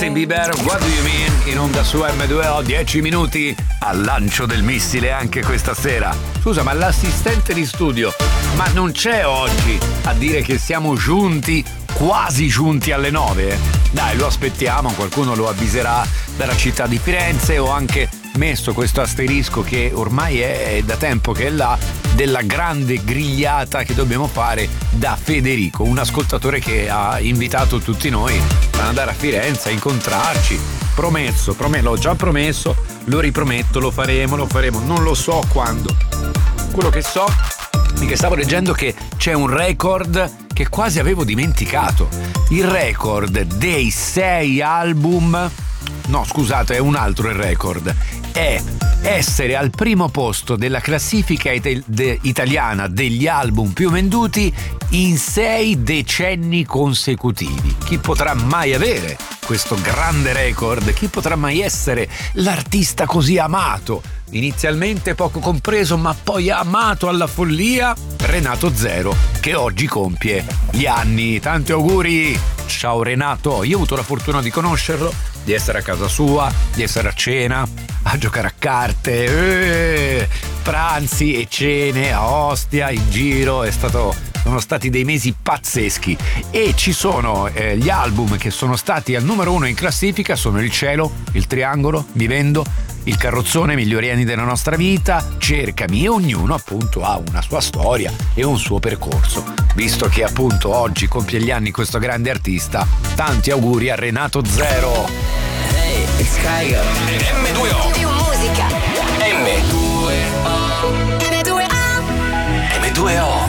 Justin Bieber, What Do You Mean, in onda su M2O, 10 minuti al lancio del missile anche questa sera. Scusa, ma l'assistente di studio, ma non c'è oggi a dire che siamo giunti, quasi giunti alle 9? Dai, lo aspettiamo, qualcuno lo avviserà dalla città di Firenze. Ho anche messo questo asterisco che ormai è da tempo che è là, della grande grigliata che dobbiamo fare da Federico, un ascoltatore che ha invitato tutti noi ad andare a Firenze a incontrarci. Promesso, l'ho già promesso, lo riprometto, lo faremo, non lo so quando. Quello che so è che stavo leggendo che c'è un record che quasi avevo dimenticato, il record dei 6 album. No, scusate, è un altro il record. È essere al primo posto della classifica italiana degli album più venduti in 6 decenni consecutivi. Chi potrà mai avere questo grande record? Chi potrà mai essere l'artista così amato? Inizialmente poco compreso, ma poi amato alla follia? Renato Zero, che oggi compie gli anni. Tanti auguri! Ciao Renato, io ho avuto la fortuna di conoscerlo, di essere a casa sua, di essere a cena, a giocare a carte, pranzi e cene a Ostia, in giro. Sono stati dei mesi pazzeschi e ci sono gli album che sono stati al numero 1 in classifica sono Il Cielo, Il Triangolo, Mi Vendo, Il Carrozzone, Migliori anni della nostra vita, Cercami, e ognuno appunto ha una sua storia e un suo percorso. Visto che appunto oggi compie gli anni questo grande artista, tanti auguri a Renato Zero. Hey, it's Kygo. M2O. Più musica. M2O. M2O. M2O.